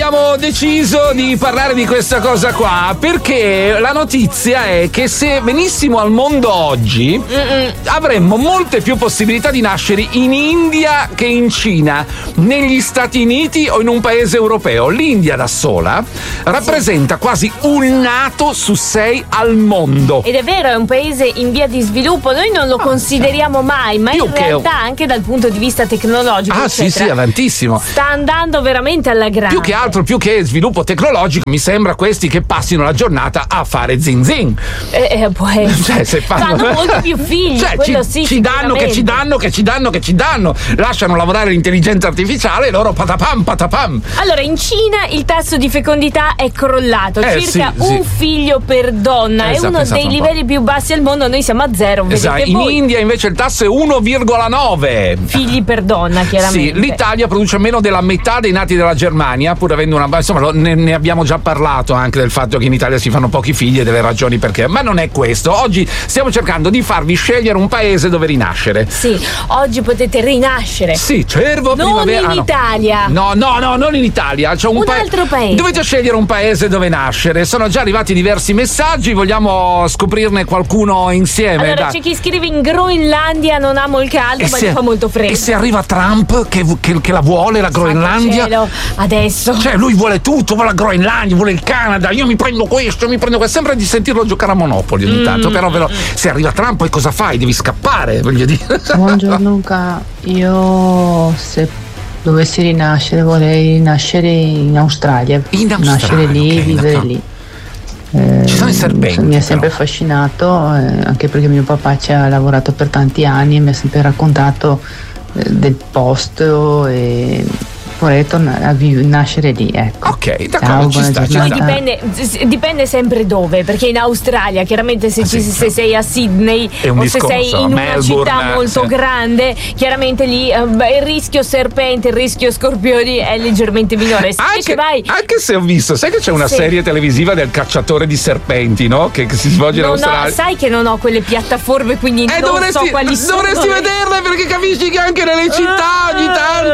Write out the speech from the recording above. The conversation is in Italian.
abbiamo deciso di parlare di questa cosa qua perché la notizia è che se venissimo al mondo oggi avremmo molte più possibilità di nascere in India che in Cina, negli Stati Uniti o in un paese europeo. L'India da sola rappresenta quasi un nato su 6 al mondo. Ed è vero, è un paese in via di sviluppo, noi non lo consideriamo mai, ma in realtà anche dal punto di vista tecnologico sì, avantissimo, sta andando veramente alla grande. Più che altro, più che sviluppo tecnologico, mi sembra questi che passino la giornata a fare zin zin. Fanno molti più figli, quello ci danno, lasciano lavorare l'intelligenza artificiale e loro patapam. Allora, in Cina il tasso di fecondità è crollato, circa un figlio per donna, è uno dei livelli più bassi al mondo, noi siamo a 0. In India invece il tasso è 1,9 figli per donna, chiaramente. Sì, l'Italia produce meno della metà dei nati della Germania, pur avendo una base, insomma, ne abbiamo già parlato anche del fatto che in Italia si fanno pochi figli e delle ragioni perché, ma non è questo. Oggi stiamo cercando di farvi scegliere un paese dove rinascere. Sì, oggi potete rinascere. Sì, cervo non primavera. In Italia. No, non in Italia. C'è un altro paese. Dovete scegliere un paese dove nascere. Sono già arrivati diversi messaggi, vogliamo scoprirne qualcuno insieme. Allora, c'è chi scrive in Groenlandia, non amo il caldo, ma gli fa molto freddo. E se arriva Trump che la vuole la Groenlandia? Cielo, adesso. Cioè, lui vuole tutto, vuole la Groenlandia, vuole il Canada, io mi prendo questo, sembra di sentirlo giocare a Monopoli ogni tanto, però se arriva Trump poi cosa fai? Devi scappare, voglio dire. Buongiorno Luca, io se dovessi rinascere vorrei rinascere in Australia. Nascere lì, vivere lì. Ci sono i serpenti. Mi ha sempre affascinato, anche perché mio papà ci ha lavorato per tanti anni e mi ha sempre raccontato del posto e vorrei tornare a nascere lì, ecco. Ok, d'accordo, ci sta. Poi dipende sempre dove, perché in Australia chiaramente se sei a Sydney o se sei in una città molto grande, chiaramente lì il rischio serpente, il rischio scorpioni è leggermente minore. Anche se ho visto, sai che c'è una serie televisiva del cacciatore di serpenti, no? Che si svolge in Australia. Sai che non ho quelle piattaforme, quindi non so quali sono. Dovresti vederle perché capisci che anche nelle città ogni tanto